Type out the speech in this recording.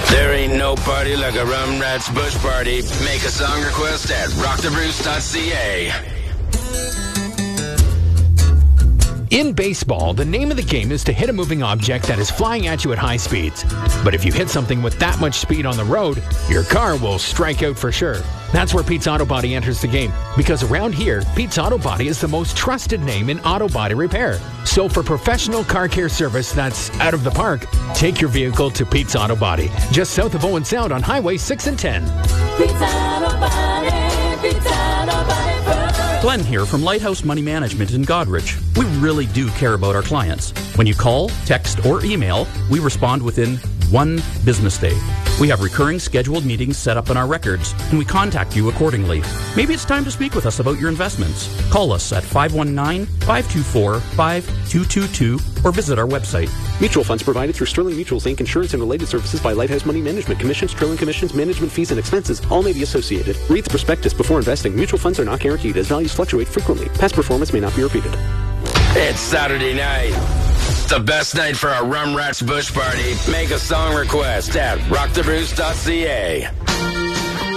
There ain't no party like a Rum Rats Bush Party. Make a song request at rockthebruce.ca. In baseball, the name of the game is to hit a moving object that is flying at you at high speeds. But if you hit something with that much speed on the road, your car will strike out for sure. That's where Pete's Auto Body enters the game, because around here, Pete's Auto Body is the most trusted name in auto body repair. So for professional car care service that's out of the park, take your vehicle to Pete's Auto Body, just south of Owen Sound on Highway 6 and 10. Pete's Auto Body, Pete's Auto Body. Glenn here from Lighthouse Money Management in Godrich. We really do care about our clients. When you call, text, or email, we respond within 1 business day. We have recurring scheduled meetings set up in our records, and we contact you accordingly. Maybe it's time to speak with us about your investments. Call us at 519-524-5222 or visit our website. Mutual funds provided through Sterling Mutuals Inc. Insurance and related services by Lighthouse Money Management. Commissions, trailing commissions, management fees, and expenses all may be associated. Read the prospectus before investing. Mutual funds are not guaranteed as values fluctuate frequently. Past performance may not be repeated. It's Saturday night. The best night for a Rum Rats Bush Party. Make a song request at rockthebruce.ca.